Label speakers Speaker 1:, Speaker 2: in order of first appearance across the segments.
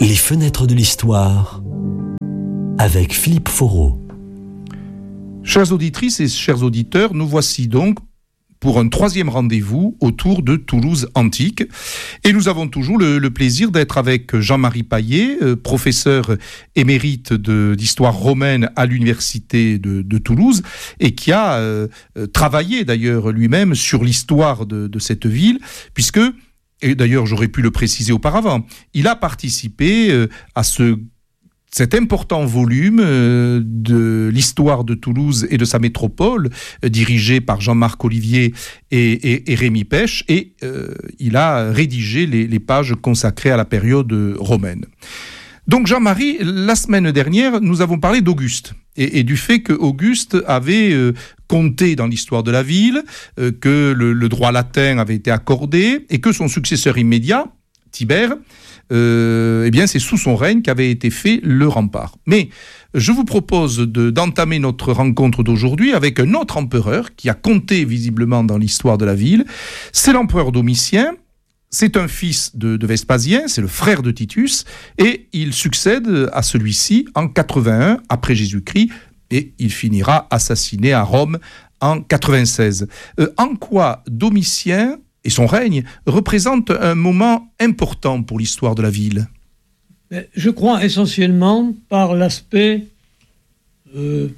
Speaker 1: Les fenêtres de l'histoire avec Philippe Foreau.
Speaker 2: Chères auditrices et chers auditeurs, nous voici donc pour un troisième rendez-vous autour de Toulouse antique. Et nous avons toujours le plaisir d'être avec Jean-Marie Paillet, professeur émérite d'histoire romaine à l'université de Toulouse, et qui a travaillé d'ailleurs lui-même sur l'histoire de cette ville, puisque, et d'ailleurs j'aurais pu le préciser auparavant, il a participé à cet important volume de l'histoire de Toulouse et de sa métropole, dirigé par Jean-Marc Olivier et Rémi Pêche, et il a rédigé les pages consacrées à la période romaine. Donc Jean-Marie, la semaine dernière, nous avons parlé d'Auguste, et du fait qu'Auguste avait compté dans l'histoire de la ville, que le droit latin avait été accordé, et que son successeur immédiat, Tibère, eh bien, c'est sous son règne qu'avait été fait le rempart. Mais je vous propose d'entamer notre rencontre d'aujourd'hui avec un autre empereur qui a compté visiblement dans l'histoire de la ville. C'est l'empereur Domitien. C'est un fils de Vespasien, c'est le frère de Titus, et il succède à celui-ci en 81 après Jésus-Christ, et il finira assassiné à Rome en 96. En quoi Domitien et son règne représentent un moment important pour l'histoire de la ville?
Speaker 3: Je crois essentiellement par l'aspect de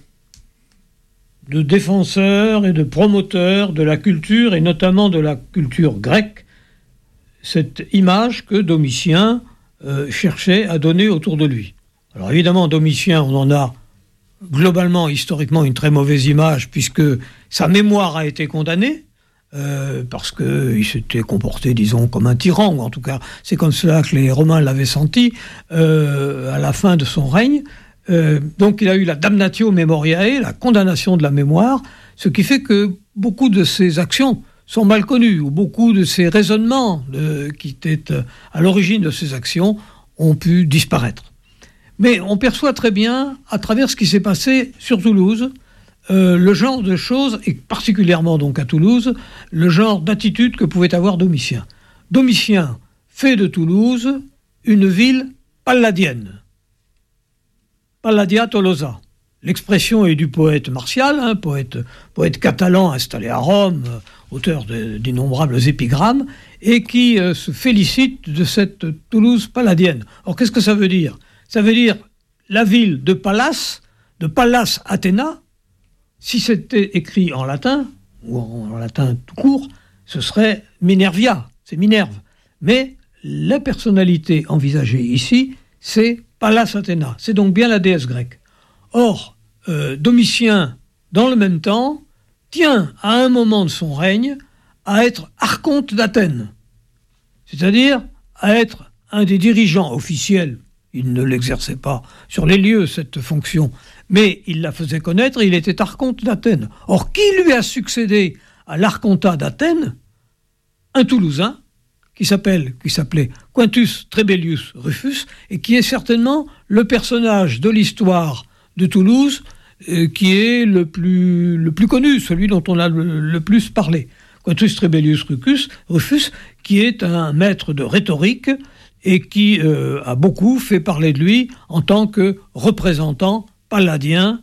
Speaker 3: défenseur et de promoteur de la culture, et notamment de la culture grecque, cette image que Domitien cherchait à donner autour de lui. Alors évidemment, Domitien, on en a globalement, historiquement, une très mauvaise image, puisque sa mémoire a été condamnée, parce qu'il s'était comporté, disons, comme un tyran, ou en tout cas, c'est comme cela que les Romains l'avaient senti à la fin de son règne. Donc il a eu la damnatio memoriae, la condamnation de la mémoire, ce qui fait que beaucoup de ses actions sont mal connues, ou beaucoup de ses raisonnements qui étaient à l'origine de ses actions ont pu disparaître. Mais on perçoit très bien, à travers ce qui s'est passé sur Toulouse, le genre de choses, et particulièrement donc à Toulouse, le genre d'attitude que pouvait avoir Domitien. Domitien fait de Toulouse une ville palladienne. Palladia Tolosa. L'expression est du poète Martial, poète catalan installé à Rome, auteur d'innombrables épigrammes, et qui se félicite de cette Toulouse palladienne. Or, qu'est-ce que ça veut dire? Ça veut dire la ville de Pallas Athéna. Si c'était écrit en latin, ou en latin tout court, ce serait Minervia, c'est Minerve. Mais la personnalité envisagée ici, c'est Pallas Athéna, c'est donc bien la déesse grecque. Or, Domitien, dans le même temps, tient à un moment de son règne à être archonte d'Athènes, c'est-à-dire à être un des dirigeants officiels. Il ne l'exerçait pas sur les lieux, cette fonction, mais il la faisait connaître, et il était archonte d'Athènes. Or, qui lui a succédé à l'archontat d'Athènes? Un Toulousain qui s'appelait Quintus Trebellius Rufus, et qui est certainement le personnage de l'histoire de Toulouse qui est le plus connu, celui dont on a le plus parlé. Quintus Trebellius Rufus, qui est un maître de rhétorique, et qui a beaucoup fait parler de lui en tant que représentant palladien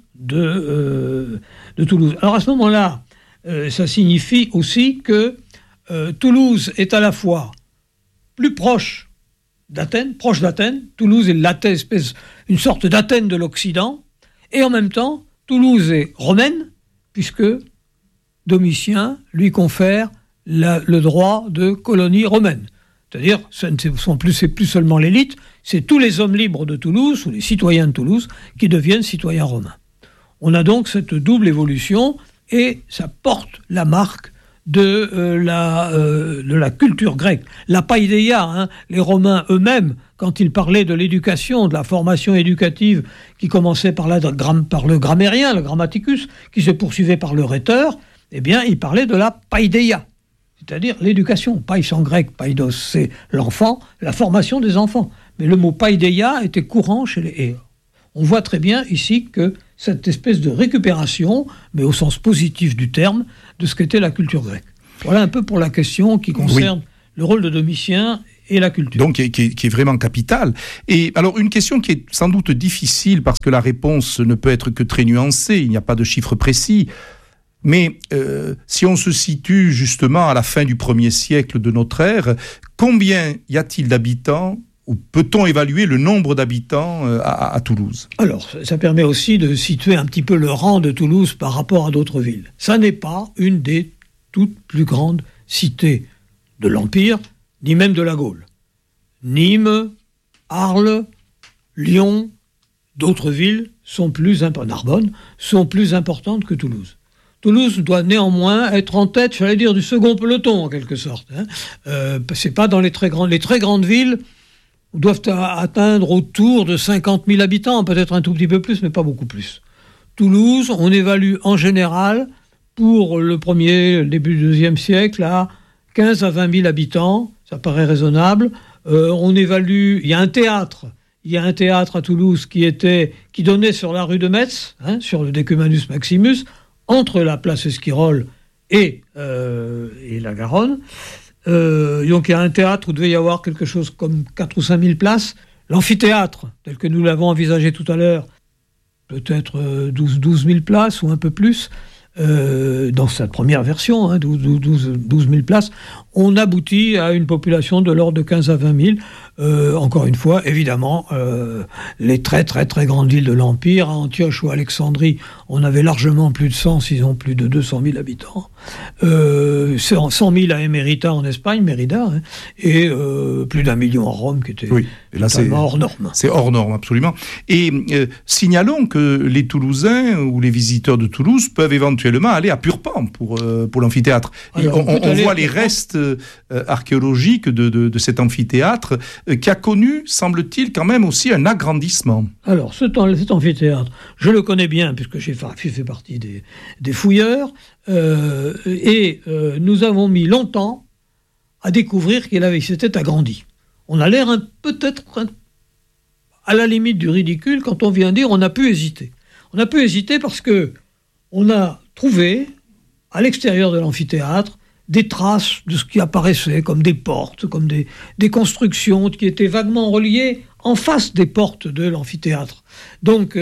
Speaker 3: de Toulouse. Alors à ce moment-là, ça signifie aussi que Toulouse est à la fois plus proche d'Athènes. Toulouse est une sorte d'Athènes de l'Occident, et en même temps, Toulouse est romaine, puisque Domitien lui confère le droit de colonie romaine. C'est-à-dire, c'est plus seulement l'élite, c'est tous les hommes libres de Toulouse, ou les citoyens de Toulouse, qui deviennent citoyens romains. On a donc cette double évolution, et ça porte la marque de la culture grecque. La paideia, les Romains eux-mêmes, quand ils parlaient de l'éducation, de la formation éducative, qui commençait par le grammairien, le grammaticus, qui se poursuivait par le rhéteur, eh bien, ils parlaient de la paideia. C'est-à-dire l'éducation. Pais en grec, paidos, c'est l'enfant, la formation des enfants. Mais le mot paideia était courant chez les Héos. On voit très bien ici que cette espèce de récupération, mais au sens positif du terme, de ce qu'était la culture grecque. Voilà un peu pour la question qui concerne le rôle de Domitien et la culture.
Speaker 2: Donc, qui est vraiment capitale. Et alors, une question qui est sans doute difficile, parce que la réponse ne peut être que très nuancée, il n'y a pas de chiffre précis. Mais si on se situe justement à la fin du 1er siècle de notre ère, combien y a-t-il d'habitants, ou peut-on évaluer le nombre d'habitants à Toulouse ?
Speaker 3: Alors, ça permet aussi de situer un petit peu le rang de Toulouse par rapport à d'autres villes. Ça n'est pas une des toutes plus grandes cités de l'Empire, ni même de la Gaule. Nîmes, Arles, Lyon, d'autres villes Narbonne, sont plus importantes que Toulouse. Toulouse doit néanmoins être en tête, j'allais dire, du second peloton, en quelque sorte. C'est pas dans les très grandes villes doivent atteindre autour de 50 000 habitants, peut-être un tout petit peu plus, mais pas beaucoup plus. Toulouse, on évalue en général, pour le début du deuxième siècle, à 15 à 20 000 habitants, ça paraît raisonnable. On évalue, il y a un théâtre à Toulouse qui donnait sur la rue de Metz, sur le Decumanus Maximus, entre la place Esquirol et la Garonne. Donc il y a un théâtre où il devait y avoir quelque chose comme 4 ou 5 000 places. L'amphithéâtre, tel que nous l'avons envisagé tout à l'heure, peut-être 12 000 places ou un peu plus. Dans sa première version, 12 000 places, on aboutit à une population de l'ordre de 15 à 20 000. Encore une fois, évidemment, les très très très grandes villes de l'Empire, à Antioche ou Alexandrie, on avait largement plus de 100, sinon plus de 200 000 habitants. 100 000 à Émérita en Espagne, Mérida, et plus d'1 million à Rome, qui était totalement hors norme.
Speaker 2: C'est hors norme, absolument. Et signalons que les Toulousains ou les visiteurs de Toulouse peuvent éventuellement aller à Purpan pour l'amphithéâtre. On voit les restes archéologiques de cet amphithéâtre qui a connu, semble-t-il, quand même aussi un agrandissement.
Speaker 3: Alors, cet amphithéâtre, je le connais bien puisque j'ai fait partie des fouilleurs et nous avons mis longtemps à découvrir qu'il s'était agrandi. On a l'air peut-être à la limite du ridicule quand on vient dire on a pu hésiter. On a pu hésiter parce que on a trouvé, à l'extérieur de l'amphithéâtre, des traces de ce qui apparaissait comme des portes, comme des constructions qui étaient vaguement reliées en face des portes de l'amphithéâtre. Donc,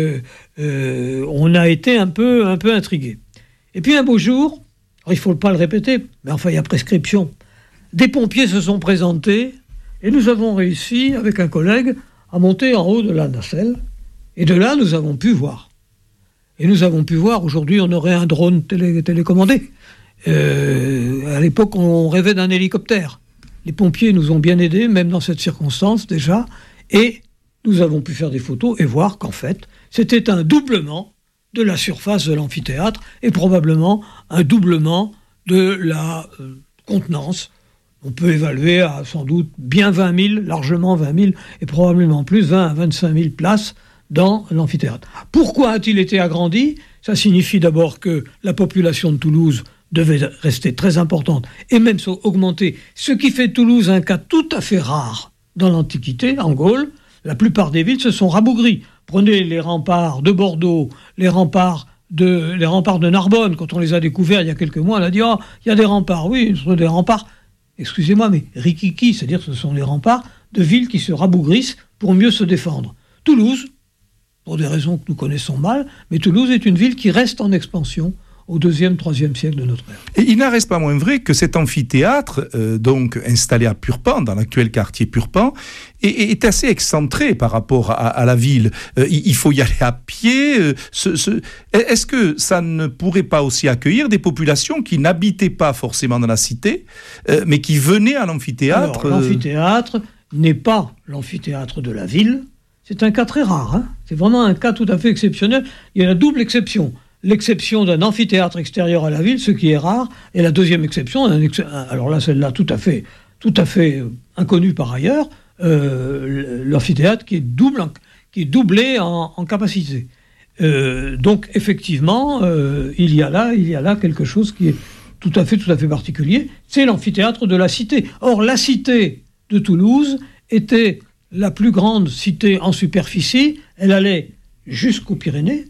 Speaker 3: on a été un peu intrigués. Et puis un beau jour, alors il ne faut pas le répéter, mais enfin il y a prescription, des pompiers se sont présentés et nous avons réussi, avec un collègue, à monter en haut de la nacelle. Et de là, nous avons pu voir. Et nous avons pu voir, aujourd'hui, on aurait un drone télécommandé. À l'époque, on rêvait d'un hélicoptère. Les pompiers nous ont bien aidés, même dans cette circonstance déjà, et nous avons pu faire des photos et voir qu'en fait, c'était un doublement de la surface de l'amphithéâtre et probablement un doublement de la contenance. On peut évaluer à sans doute bien 20 000, largement 20 000, et probablement plus, 20 à 25 000 places dans l'amphithéâtre. Pourquoi a-t-il été agrandi ? Ça signifie d'abord que la population de Toulouse devait rester très importante et même augmenter, ce qui fait Toulouse un cas tout à fait rare dans l'Antiquité, en Gaule. La plupart des villes se sont rabougries. Prenez les remparts de Bordeaux, les remparts de Narbonne. Quand on les a découverts il y a quelques mois, on a dit « Oh, il y a des remparts. » Oui, ce sont des remparts, excusez-moi, mais rikiki, c'est-à-dire que ce sont les remparts de villes qui se rabougrissent pour mieux se défendre. Toulouse, pour des raisons que nous connaissons mal, mais Toulouse est une ville qui reste en expansion au 2e, 3e siècle de notre ère.
Speaker 2: Et il n'en reste pas moins vrai que cet amphithéâtre, donc installé à Purpan, dans l'actuel quartier Purpan, est assez excentré par rapport à la ville. Il faut y aller à pied. Est-ce que ça ne pourrait pas aussi accueillir des populations qui n'habitaient pas forcément dans la cité, mais qui venaient à l'amphithéâtre ?
Speaker 3: Alors, l'amphithéâtre n'est pas l'amphithéâtre de la ville. C'est un cas très rare. C'est vraiment un cas tout à fait exceptionnel. Il y a la double exception. L'exception d'un amphithéâtre extérieur à la ville, ce qui est rare, et la deuxième exception, alors là, celle-là, tout à fait inconnue par ailleurs, l'amphithéâtre qui est doublé en capacité. Donc, effectivement, il y a là quelque chose qui est tout à fait particulier. C'est l'amphithéâtre de la cité. Or, la cité de Toulouse était la plus grande cité en superficie. Elle allait jusqu'aux Pyrénées.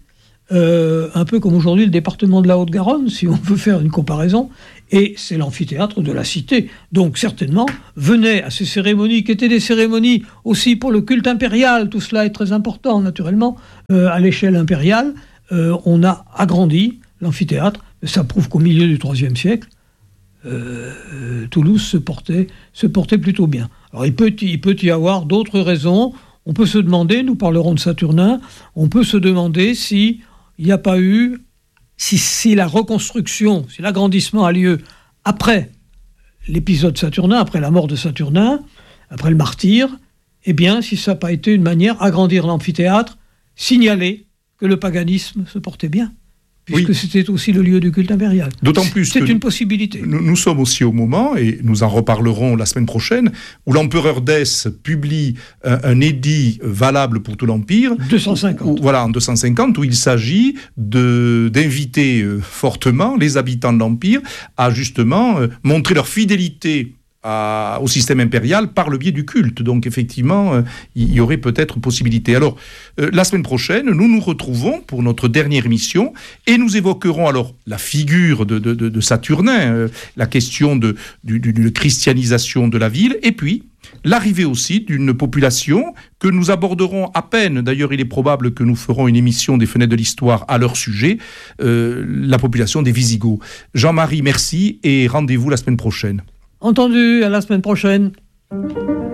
Speaker 3: un peu comme aujourd'hui le département de la Haute-Garonne, si on veut faire une comparaison, et c'est l'amphithéâtre de la cité. Donc certainement, venaient à ces cérémonies, qui étaient des cérémonies aussi pour le culte impérial, tout cela est très important naturellement, à l'échelle impériale, on a agrandi l'amphithéâtre, ça prouve qu'au milieu du IIIe siècle, Toulouse se portait plutôt bien. Alors il peut y avoir d'autres raisons, on peut se demander, nous parlerons de Saturnin, on peut se demander s'il n'y a pas eu, si la reconstruction, si l'agrandissement a lieu après l'épisode Saturnin, après la mort de Saturnin, après le martyre, eh bien, si ça n'a pas été une manière d'agrandir l'amphithéâtre, signaler que le paganisme se portait bien, puisque c'était aussi le lieu du culte impérial.
Speaker 2: D'autant plus
Speaker 3: c'est une possibilité.
Speaker 2: Nous sommes aussi au moment, et nous en reparlerons la semaine prochaine, où l'empereur Dès publie un édit valable pour tout l'Empire.
Speaker 3: 250.
Speaker 2: En 250, où il s'agit d'inviter fortement les habitants de l'Empire à justement montrer leur fidélité au système impérial par le biais du culte. Donc effectivement, il y aurait peut-être possibilité. Alors, la semaine prochaine, nous nous retrouvons pour notre dernière émission et nous évoquerons alors la figure de Saturnin, la question de christianisation de la ville, et puis l'arrivée aussi d'une population que nous aborderons à peine. D'ailleurs, il est probable que nous ferons une émission des Fenêtres de l'Histoire à leur sujet, la population des Visigoths. Jean-Marie, merci et rendez-vous la semaine prochaine.
Speaker 3: Entendu, à la semaine prochaine.